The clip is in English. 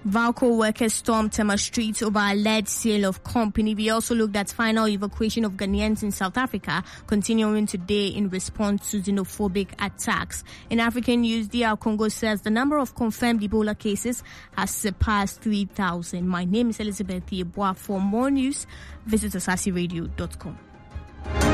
Valco workers stormed Tema streets over alleged sale of company. We also looked at final evacuation of Ghanaians in South Africa, continuing today in response to xenophobic attacks. In African news, DR Congo says the number of confirmed Ebola cases has surpassed 3,000. My name is Elizabeth Yeboah. For more news, visit asasiradio.com.